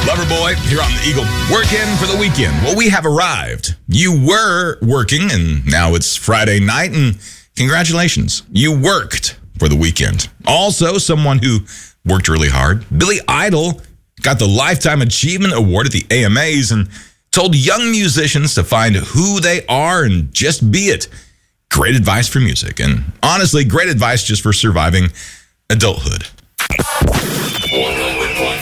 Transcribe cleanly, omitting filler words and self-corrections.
Loverboy here on the Eagle. Working for the weekend. Well, we have arrived. You were working, and now it's Friday night, and congratulations. You worked for the weekend. Also, someone who worked really hard. Billy Idol got the Lifetime Achievement Award at the AMAs and told young musicians to find who they are and just be it. Great advice for music, and honestly, great advice just for surviving adulthood.